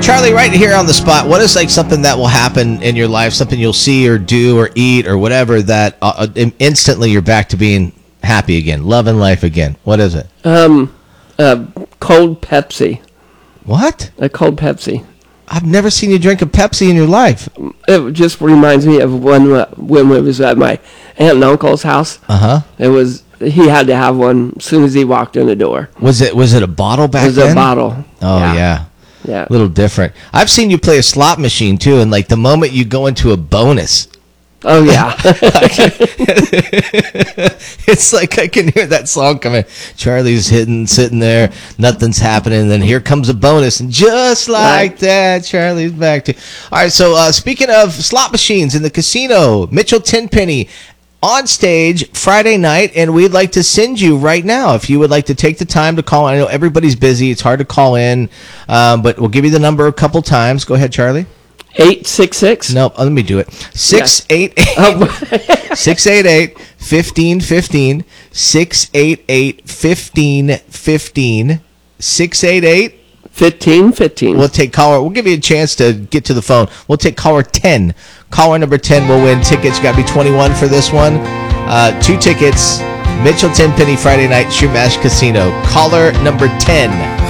Charlie, right here on the spot, what is like something that will happen in your life, something you'll see or do or eat or whatever that instantly you're back to being happy again, loving life again? What is it? Cold Pepsi. What? A cold Pepsi. I've never seen you drink a Pepsi in your life. It just reminds me of when we was at my aunt and uncle's house. He had to have one as soon as he walked in the door. Was it a bottle back then? It was a bottle. Oh yeah. Yeah. A little different. I've seen you play a slot machine too, and like the moment you go into a bonus. Oh yeah. It's like I can hear that song coming. Charlie's sitting there, nothing's happening, and then here comes a bonus, and just like that, Charlie's back to. All right, so speaking of slot machines in the casino, Mitchell Tenpenny on stage Friday night, and we'd like to send you right now if you would like to take the time to call. I know everybody's busy; it's hard to call in, but we'll give you the number a couple times. Go ahead, Charlie. 866. No, let me do it. 688-1515. 688-1515. 688-1515. We'll take caller. We'll give you a chance to get to the phone. We'll take caller 10. Caller number 10 will win tickets. You got to be 21 for this one. 2 tickets. Mitchell Tenpenny Friday night, Shoemash Casino. Caller number 10.